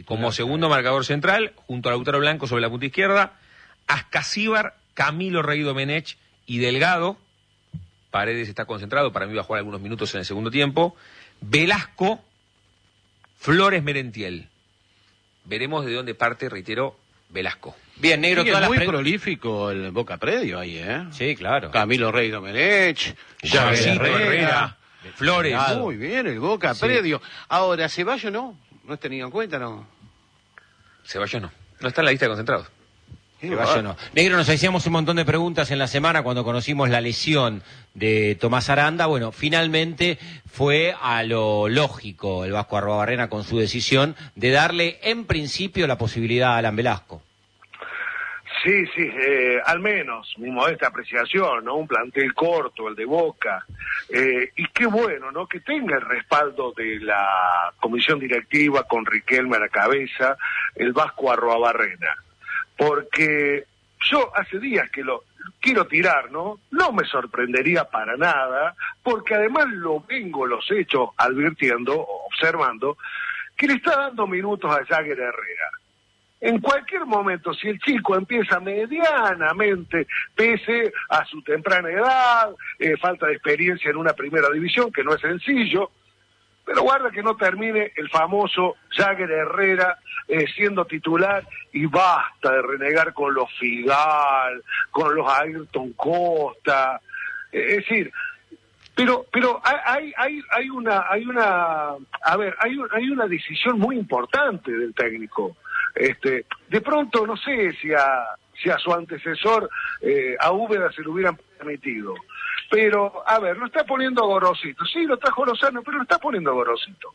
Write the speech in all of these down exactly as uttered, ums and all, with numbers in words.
como segundo marcador central, junto a Lautaro Blanco sobre la punta izquierda, Ascasíbar, Camilo Rey Domenech y Delgado. Paredes está concentrado, para mí va a jugar algunos minutos en el segundo tiempo. Velasco, Flores, Merentiel. Veremos de dónde parte, reitero, Velasco. Bien, negro, sí, todas es muy las pre... prolífico el Boca Predio ahí, ¿eh? Sí, claro. Camilo Rey Domenech, Javier Herrera, Herrera, Flores. Delgado. Muy bien, el Boca Sí. Predio. Ahora, Ceballos no, no es tenido en cuenta, ¿no? Ceballos no. No está en la lista de concentrados. Qué Que vaya, va- no. Negro, nos hacíamos un montón de preguntas en la semana cuando conocimos la lesión de Tomás Aranda. Bueno, finalmente fue a lo lógico el Vasco Arruabarrena con su decisión de darle en principio la posibilidad a Alan Velasco. Sí, sí, eh, al menos mi modesta apreciación, ¿no? Un plantel corto, el de Boca, eh, y qué bueno, ¿no? Que tenga el respaldo de la comisión directiva con Riquelme a la cabeza, el Vasco Arruabarrena, porque yo hace días que lo quiero tirar, ¿no? No me sorprendería para nada, porque además lo vengo los hechos advirtiendo, observando, que le está dando minutos a Jagger Herrera. En cualquier momento, si el chico empieza medianamente, pese a su temprana edad, eh, falta de experiencia en una primera división, que no es sencillo, pero guarda que no termine el famoso Jagger Herrera eh, siendo titular y basta de renegar con los Figal, con los Ayrton Costa, eh, es decir, pero pero hay hay hay una hay una a ver hay hay una decisión muy importante del técnico. Este, de pronto no sé si a si a su antecesor eh, a Úbeda se lo hubieran permitido, pero a ver, lo está poniendo Gorosito, sí, lo trajo Lozano, pero lo está poniendo Gorosito.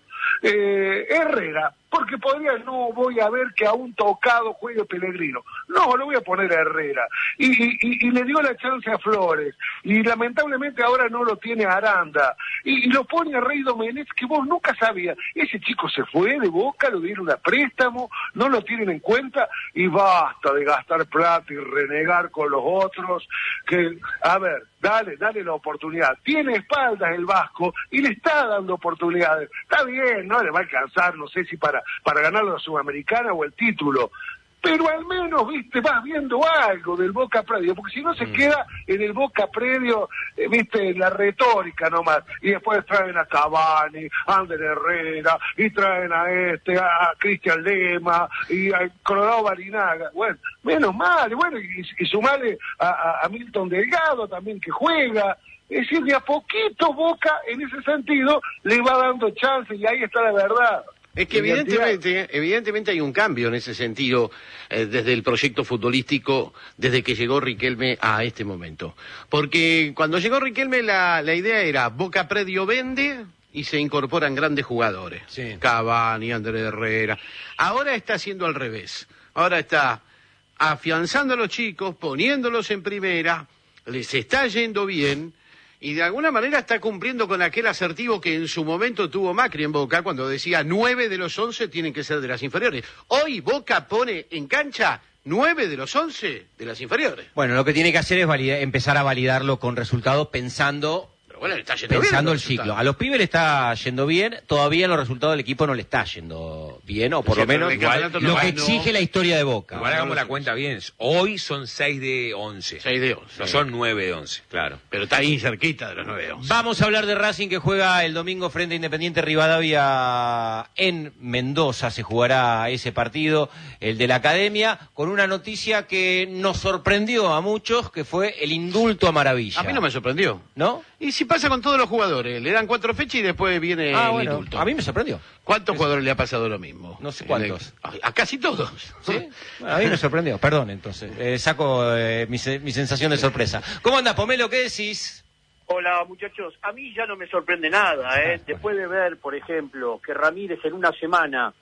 Eh, Herrera, porque podría, no voy a ver que a un tocado juegue Pellegrino, no, lo voy a poner a Herrera, y, y, y, y le dio la chance a Flores, y lamentablemente ahora no lo tiene Aranda, y, y lo pone a Rey Domenech, que vos nunca sabías, ese chico se fue de Boca, lo dieron a préstamo, no lo tienen en cuenta, y basta de gastar plata y renegar con los otros, que, a ver, dale, dale la oportunidad, tiene espaldas el Vasco, y le está dando oportunidades, está bien, no le va a alcanzar, no sé si para, para ganar la Sudamericana o el título, pero al menos, viste, vas viendo algo del Boca Predio, porque si no se mm. queda en el Boca Predio, eh, viste, en la retórica nomás, y después traen a Cavani, a Ander Herrera, y traen a este, a Cristian Lema, y a Colorado Barinaga, bueno, menos mal, y bueno, y, y sumale a, a, a Milton Delgado también que juega, es decir, de a poquito Boca, en ese sentido, le va dando chance, y ahí está la verdad. Es que evidentemente, evidentemente hay un cambio en ese sentido eh, desde el proyecto futbolístico, desde que llegó Riquelme a este momento. Porque cuando llegó Riquelme la, la idea era Boca Predio vende y se incorporan grandes jugadores. Sí. Cavani, Ander Herrera. Ahora está haciendo al revés. Ahora está afianzando a los chicos, poniéndolos en primera, les está yendo bien. Y de alguna manera está cumpliendo con aquel asertivo que en su momento tuvo Macri en Boca, cuando decía nueve de los once tienen que ser de las inferiores. Hoy Boca pone en cancha nueve de los once de las inferiores. Bueno, lo que tiene que hacer es valida- empezar a validarlo con resultados pensando... Bueno, le está yendo Pensando bien el ciclo. A los pibes le está yendo bien, todavía en los resultados del equipo no le está yendo bien, o por Sí, lo pero menos el campeonato lo no que va, exige no. la historia de Boca. Igual hagamos la cuenta bien. Hoy son seis de once. seis de once. No son nueve de once. Claro. Pero está ahí cerquita de los nueve de once. Vamos a hablar de Racing que juega el domingo frente a Independiente Rivadavia en Mendoza. Se jugará ese partido, el de la Academia, con una noticia que nos sorprendió a muchos, que fue el indulto a Maravilla. A mí no me sorprendió. ¿No? Y si pasa con todos los jugadores, le dan cuatro fechas y después viene Ah, el bueno, indulto. a mí me sorprendió. ¿Cuántos jugadores le ha pasado lo mismo? No sé cuántos. A, a casi todos. ¿Sí? Bueno, a mí me sorprendió, perdón, entonces. Eh, saco eh, mi, se- mi sensación de sorpresa. ¿Cómo anda, Pomelo? ¿Qué decís? Hola muchachos, a mí ya no me sorprende nada, ¿eh? Después de ver, por ejemplo, que Ramírez en una semana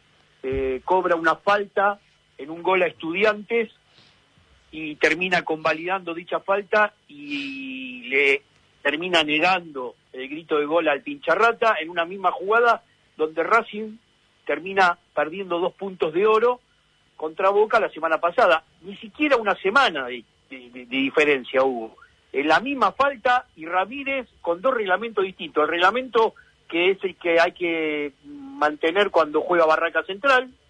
eh, cobra una falta en un gol a Estudiantes y termina convalidando dicha falta y le termina negando el grito de gol al Pincharrata en una misma jugada donde Racing termina perdiendo dos puntos de oro contra Boca la semana pasada. Ni siquiera una semana de, de, de diferencia hubo. En la misma falta y Ramírez con dos reglamentos distintos. El reglamento que es el que hay que mantener cuando juega Barraca Central,